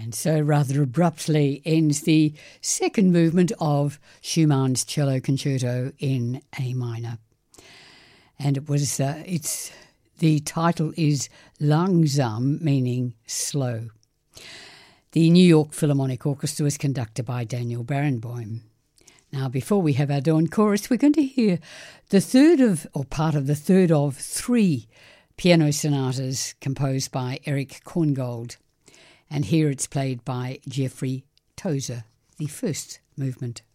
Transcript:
And so rather abruptly ends the second movement of Schumann's Cello Concerto in A minor. And the title is Langsam, meaning slow. The New York Philharmonic Orchestra was conducted by Daniel Barenboim. Now, before we have our dawn chorus, we're going to hear part of the third of three piano sonatas composed by Erich Korngold. And here it's played by Jeffrey Tozer, the first movement.